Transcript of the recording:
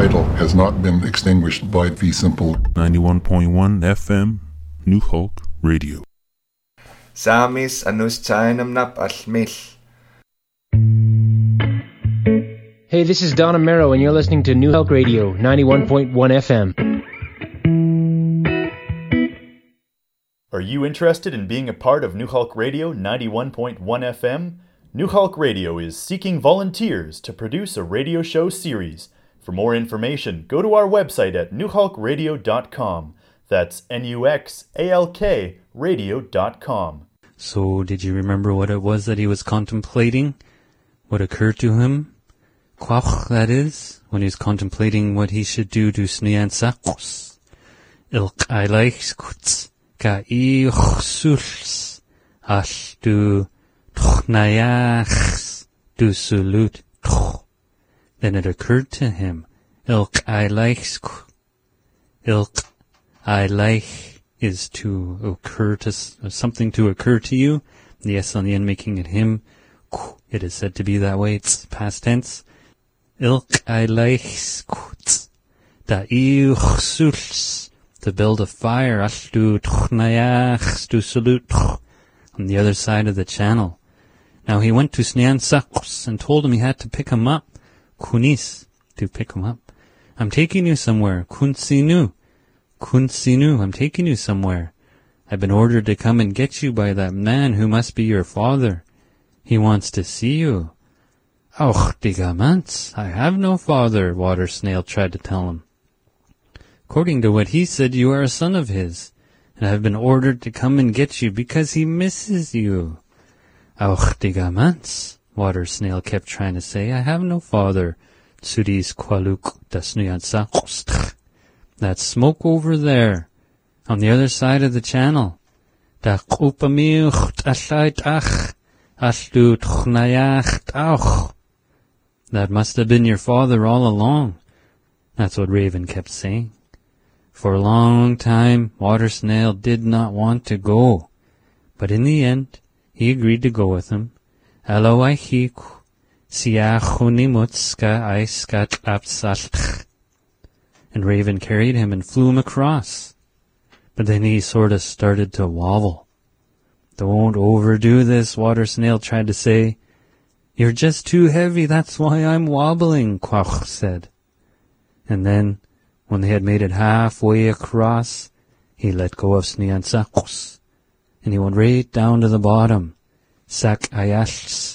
title has not been extinguished by fee simple. 91.1 FM, New Hulk Radio. Samis anus chainam nap almil. Hey, this is Don Amero, and you're listening to New Hulk Radio, 91.1 FM. Are you interested in being a part of New Hulk Radio 91.1 FM? New Hulk Radio is seeking volunteers to produce a radio show series. For more information, go to our website at newhulkradio.com. That's NUXALK radio.com. So, did you remember what it was that he was contemplating? What occurred to him? Quach, that is, when he was contemplating what he should do to Sniansakos. Ilk aileichskuts ka ichsuls as du tchnayachs du sulut tch. Then it occurred to him, Ilk aileichsk. Ilk aileich is to occur to, something to occur to you. The S on the end making it him. It is said to be that way, it's past tense. Ilk aileichskuts da ichsuls, to build a fire, ashtu tchnayachs du sulut tch, on the other side of the channel. Now he went to Sniansakos and told him he had to pick him up. Kunis, to pick him up. I'm taking you somewhere. Kunsinu, I'm taking you somewhere. I've been ordered to come and get you by that man who must be your father. He wants to see you. Och, digamants, I have no father, Water Snail tried to tell him. According to what he said, you are a son of his, and I have been ordered to come and get you because he misses you. Och, digamants, Water Snail kept trying to say, I have no father. Tsudis kwaluk dasnuyansakostch. That smoke over there, on the other side of the channel. Da kupamiucht ashait ashtu tchnayacht auch. That must have been your father all along. That's what Raven kept saying. For a long time, Water Snail did not want to go. But in the end, he agreed to go with him. Aloaichiku, siachunimutska aiskat apsaltch. And Raven carried him and flew him across. But then he sort of started to wobble. Don't overdo this, Water Snail tried to say. You're just too heavy, that's why I'm wobbling, Quach said. And then, when they had made it halfway across, he let go of Sniansakos, and he went right down to the bottom. Sak ayashs,